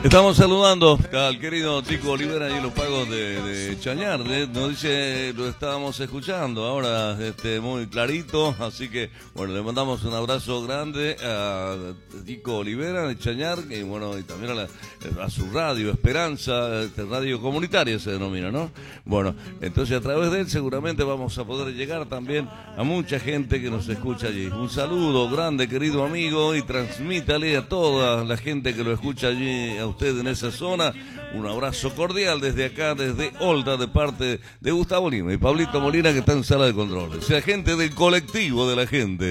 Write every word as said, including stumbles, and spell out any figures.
Estamos saludando al querido Tico Olivera y los pagos de, de Chañar. ¿eh? Nos dice, lo estábamos escuchando ahora este, muy clarito. Así que, bueno, le mandamos un abrazo grande a Tico Olivera de Chañar. Y bueno, y también a, la, a su radio, Esperanza, este, radio comunitaria se denomina, ¿no? Bueno, entonces a través de él seguramente vamos a poder llegar también a mucha gente que nos escucha allí. Un saludo grande, querido amigo, y transmítale a toda la gente que lo escucha allí, a usted en esa zona, un abrazo cordial desde acá, desde Olda, de parte de Gustavo Lima y Pablito Molina, que está en sala de controles. O sea, gente del colectivo de la gente.